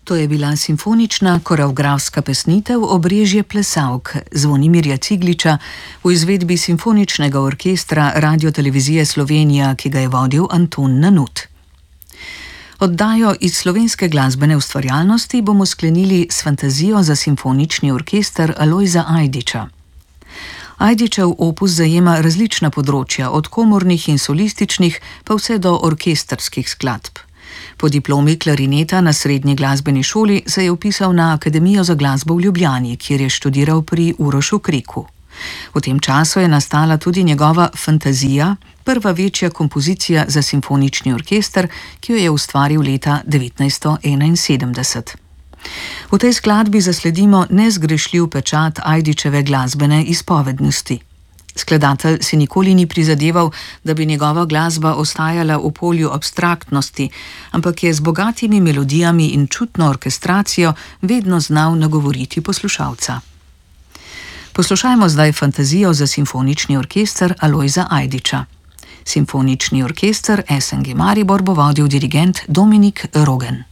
To je bila simfonična koreografska pesnitev Obrežje plesavk Zvonimirja Cigliča v izvedbi Simfoničnega orkestra Radiotelevizije Slovenija, ki ga je vodil Anton Nanut. Oddajo iz slovenske glasbene ustvarjalnosti bomo sklenili s fantazijo za simfonični orkester Alojza Ajdiča. Ajdičev opus zajema različna področja, od komornih in solističnih pa vse do orkestrskih skladb. Po diplomi klarineta na srednji glasbeni šoli se je vpisal na Akademijo za glasbo v Ljubljani, kjer je študiral pri Urošu Kriku. V tem času je nastala tudi njegova Fantazija, prva večja kompozicija za simfonični orkester, ki jo je ustvaril leta 1971. V tej skladbi zasledimo nezgrešljiv pečat Ajdičeve glasbene izpovednosti. Skladatelj si nikoli ni prizadeval, da bi njegova glasba ostajala v polju abstraktnosti, ampak je z bogatimi melodijami in čutno orkestracijo vedno znal nagovoriti poslušalca. Poslušajmo zdaj fantazijo za simfonični orkester Alojza Ajdiča. Simfonični orkester SNG Maribor bo vodil dirigent Dominik Rogen.